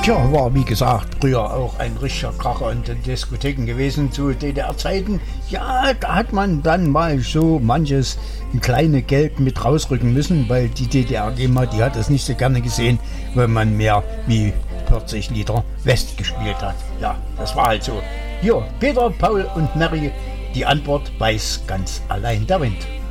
Tja, war wie gesagt früher auch ein richtiger Kracher in den Diskotheken gewesen zu DDR-Zeiten. Ja, da hat man dann mal so manches ein kleine Geld mit rausrücken müssen, weil die DDR-GEMA, die hat das nicht so gerne gesehen, weil man mehr wie 40 Lieder West gespielt hat. Ja, das war halt so. Hier, Peter, Paul und Mary, die Antwort weiß ganz allein der Wind.